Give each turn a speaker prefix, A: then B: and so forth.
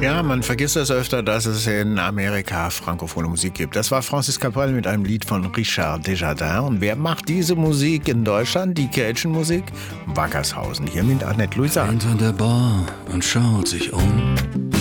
A: Ja, man vergisst es öfter, dass es in Amerika frankophone Musik gibt. Das war Francis Cabrel mit einem Lied von Richard Desjardins. Und wer macht diese Musik in Deutschland, die Cajun-Musik? Wackershausen, hier mit Annette Louisan.
B: Hinter der Bar und schaut sich um.